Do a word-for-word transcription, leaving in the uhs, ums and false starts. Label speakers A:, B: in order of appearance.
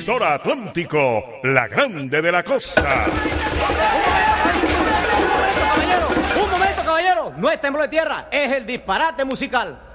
A: emisora Atlántico, la grande de la costa.
B: Un momento, caballero. No es temblor de tierra, es el disparate musical.